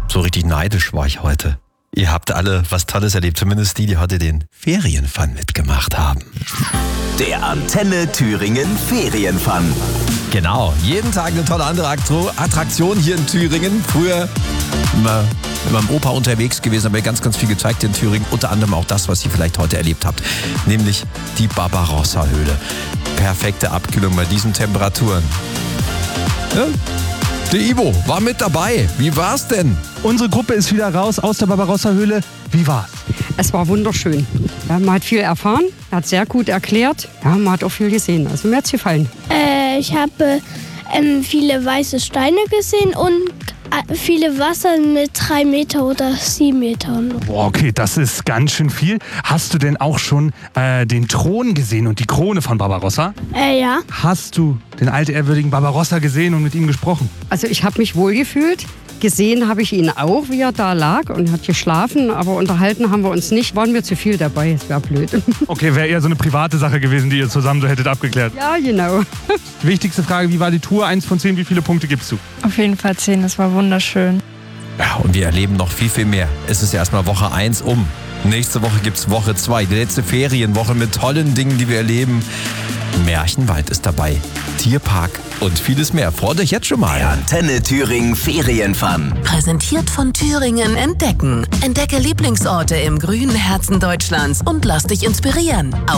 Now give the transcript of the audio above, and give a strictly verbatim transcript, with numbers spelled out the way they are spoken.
So richtig neidisch war ich heute. Ihr habt alle was Tolles erlebt, zumindest die, die heute den Ferienfun mitgemacht haben. Der Antenne Thüringen Ferienfun. Genau, jeden Tag eine tolle andere Attraktion hier in Thüringen. Früher immer mit meinem Opa unterwegs gewesen, habe mir ganz, ganz viel gezeigt in Thüringen. Unter anderem auch das, was ihr vielleicht heute erlebt habt, nämlich die Barbarossa-Höhle. Perfekte Abkühlung bei diesen Temperaturen. Ja? Der Ivo war mit dabei. Wie war's denn? Unsere Gruppe ist wieder raus aus der Barbarossa-Höhle. Wie war's? Es war wunderschön. Ja, man hat viel erfahren, er hat sehr gut erklärt. Ja, man hat auch viel gesehen. Also mir hat's gefallen. Äh, ich habe ähm, viele weiße Steine gesehen und äh, viele Wasser mit drei Meter oder sieben Metern. Boah, okay, das ist ganz schön viel. Hast du denn auch schon äh, den Thron gesehen und die Krone von Barbarossa? Äh, ja. Hast du den altehrwürdigen Barbarossa gesehen und mit ihm gesprochen? Also ich habe mich wohl gefühlt. Gesehen habe ich ihn auch, wie er da lag und hat geschlafen, aber unterhalten haben wir uns nicht. Waren wir zu viel dabei, es wäre blöd. Okay, wäre eher so eine private Sache gewesen, die ihr zusammen so hättet abgeklärt. Ja, genau. Wichtigste Frage, wie war die Tour? Eins von zehn, wie viele Punkte gibst du? Auf jeden Fall zehn, das war wunderschön. Ja, und wir erleben noch viel, viel mehr. Es ist erstmal Woche eins um. Nächste Woche gibt's Woche zwei, die letzte Ferienwoche mit tollen Dingen, die wir erleben. Märchenwald ist dabei, Tierpark und vieles mehr. Freut euch jetzt schon mal. Der Antenne Thüringen Ferienfun. Präsentiert von Thüringen Entdecken. Entdecke Lieblingsorte im grünen Herzen Deutschlands und lass dich inspirieren.